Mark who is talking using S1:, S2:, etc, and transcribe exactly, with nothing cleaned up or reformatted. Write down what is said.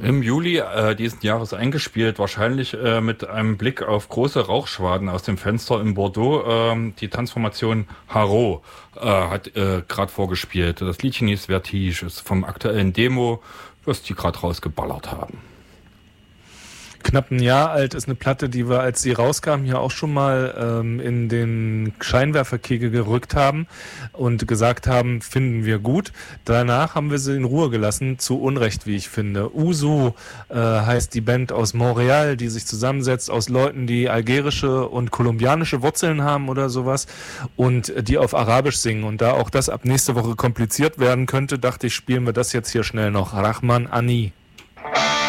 S1: Im Juli äh, diesen Jahres eingespielt, wahrscheinlich äh, mit einem Blick auf große Rauchschwaden aus dem Fenster in Bordeaux. Ähm, die Tanzformation Haro äh, hat äh, gerade vorgespielt. Das Liedchen hieß Vertige, ist vom aktuellen Demo, was die gerade rausgeballert haben.
S2: Knapp ein Jahr alt ist eine Platte, die wir, als sie rauskam, hier auch schon mal ähm, in den Scheinwerferkegel gerückt haben und gesagt haben, finden wir gut. Danach haben wir sie in Ruhe gelassen, zu Unrecht, wie ich finde. Usu äh, heißt die Band aus Montreal, die sich zusammensetzt aus Leuten, die algerische und kolumbianische Wurzeln haben oder sowas und die auf Arabisch singen. Und da auch das ab nächste Woche kompliziert werden könnte, dachte ich, spielen wir das jetzt hier schnell noch. Rahman Ani.